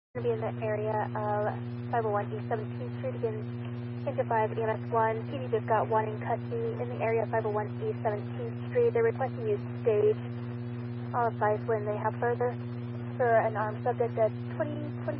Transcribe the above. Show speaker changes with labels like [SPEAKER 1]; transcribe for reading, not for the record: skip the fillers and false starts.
[SPEAKER 1] Going to be in the area of 501 East 17th Street. Again, Engine 5 EMS 1. PD just got one in custody in the area of 501 East 17th Street. They're requesting you stage. I'll advise when they have further for an armed subject at 2020.